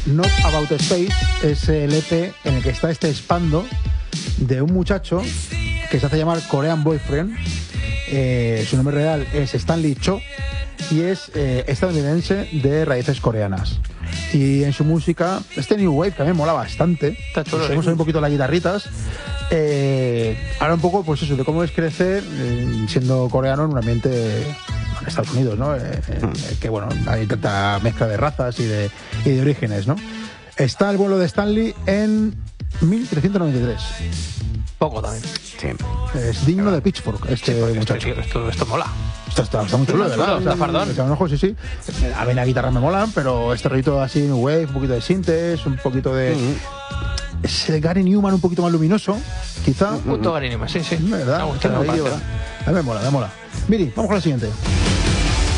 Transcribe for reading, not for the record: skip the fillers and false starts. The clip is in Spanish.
Not About Space es el EP en el que está este expando de un muchacho que se hace llamar Korean Boyfriend. Su nombre real es Stanley Cho y es estadounidense de raíces coreanas. Y en su música, este New Wave que a mí me mola bastante. Hemos un poquito las guitarritas. Ahora un poco, pues eso, de cómo es crecer siendo coreano en un ambiente en Estados Unidos, ¿no? Que bueno, hay tanta mezcla de razas y de orígenes, ¿no? Está el vuelo de Stanley en 1393. Poco también. Sí. Es digno de Pitchfork muchacho. Esto mola. Está muy chulo, de verdad. Está fardón. Sí. A mí las guitarras me molan, pero este rollito así, New Wave, un poquito de sintes, un poquito de... Es el Gary Newman un poquito más luminoso, quizá. Un punto Gary Newman, sí. ¿Verdad? Me gusta, me parece. A mí me mola. Miri, vamos con la siguiente.